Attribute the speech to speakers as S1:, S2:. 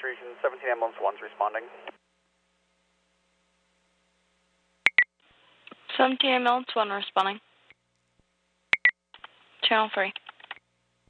S1: Station 17 ambulance 1's responding.
S2: 17 ambulance 1 responding. Channel 3.